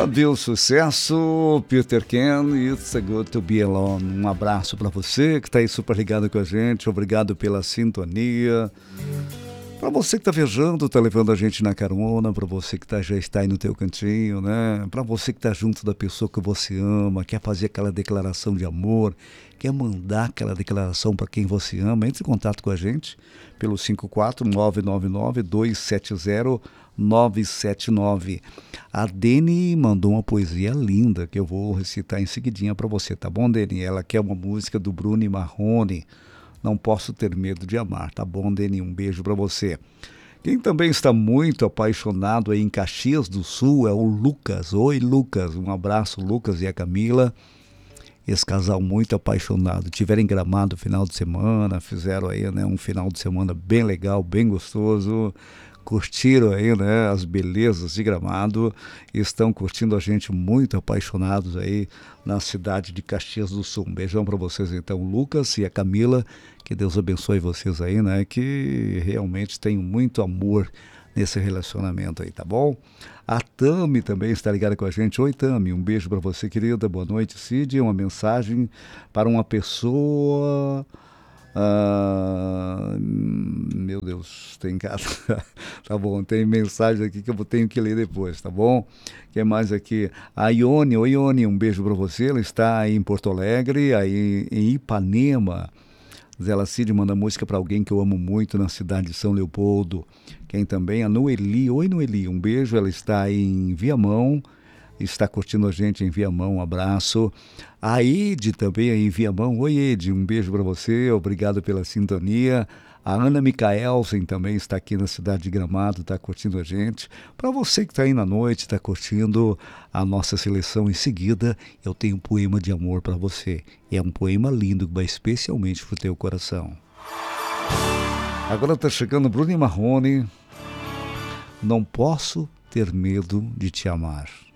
Cadê sucesso? Peter Ken, It's Good to Be Alone. Um abraço para você que está aí super ligado com a gente. Obrigado pela sintonia. Para você que está viajando, está levando a gente na carona. Para você que já está aí no teu cantinho, né? Para você que está junto da pessoa que você ama, quer fazer aquela declaração de amor, quer mandar aquela declaração para quem você ama, entre em contato com a gente pelo 54999-270-979. A Deni mandou uma poesia linda que eu vou recitar em seguidinha para você, tá bom, Deni? Ela quer uma música do Bruno Marrone, Não Posso Ter Medo de Amar, tá bom, Deni? Um beijo para você. Quem também está muito apaixonado aí em Caxias do Sul é o Lucas. Oi, Lucas, um abraço, Lucas e a Camila. Esse casal muito apaixonado, tiveram em Gramado no final de semana, fizeram aí, né, um final de semana bem legal, bem gostoso, curtiram aí, né, as belezas de Gramado, estão curtindo a gente, muito apaixonados aí na cidade de Caxias do Sul. Um beijão para vocês então, Lucas e a Camila, que Deus abençoe vocês aí, né, que realmente tem muito amor nesse relacionamento aí, tá bom? A Tami também está ligada com a gente. Oi, Tami, um beijo para você, querida. Boa noite, Cid. Uma mensagem para uma pessoa... meu Deus, tem casa. Tá bom, tem mensagem aqui que eu tenho que ler depois, tá bom? O que mais aqui? A Ione, oi Ione, um beijo para você. Ela está aí em Porto Alegre, aí em Ipanema. Zela Cid manda música para alguém que eu amo muito na cidade de São Leopoldo. Quem também? A Noeli. Oi, Noeli, um beijo. Ela está aí em Viamão, está curtindo a gente em Viamão, um abraço. A Ede também aí em Viamão. Oi, Ede, um beijo para você, obrigado pela sintonia. A Ana Micaelsen também está aqui na cidade de Gramado, está curtindo a gente. Para você que está aí na noite, está curtindo a nossa seleção em seguida, eu tenho um poema de amor para você. É um poema lindo que vai especialmente para o teu coração. Agora está chegando Bruno Marrone, Não Posso Ter Medo de Te Amar.